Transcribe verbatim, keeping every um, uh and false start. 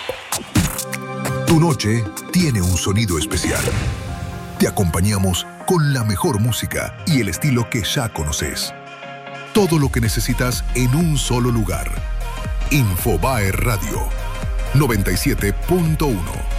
Tu noche tiene un sonido especial. Te acompañamos con la mejor música y el estilo que ya conoces. Todo lo que necesitas en un solo lugar. Infobae Radio noventa y siete punto uno.